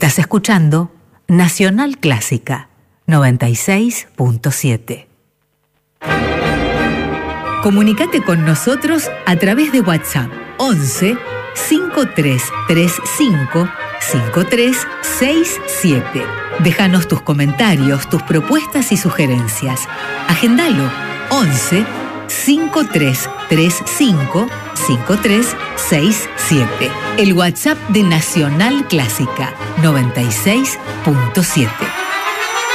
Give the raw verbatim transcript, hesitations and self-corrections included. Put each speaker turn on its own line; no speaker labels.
Estás escuchando Nacional Clásica noventa y seis punto siete. Comunicate con nosotros a través de WhatsApp once cinco tres tres cinco cinco tres seis siete. Déjanos tus comentarios, tus propuestas y sugerencias. Agendalo once cinco tres tres cinco cinco tres seis siete. El WhatsApp de Nacional Clásica noventa y seis punto siete.